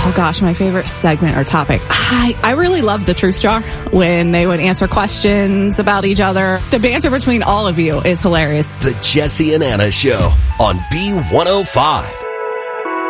Oh, gosh, my favorite segment or topic. I really love the Truth Jar when they would answer questions about each other. The banter between all of you is hilarious. The Jesse and Anna Show on B105.